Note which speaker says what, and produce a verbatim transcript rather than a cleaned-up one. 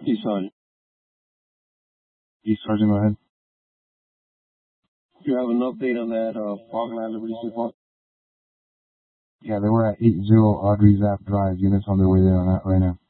Speaker 1: East Sergeant.
Speaker 2: East Sergeant, go ahead.
Speaker 1: Do you have an update on that uh, fog line Liberty City Park?
Speaker 2: Yeah, they were at eight zero Audrey Zapp Drive. Units on their way there on that right now.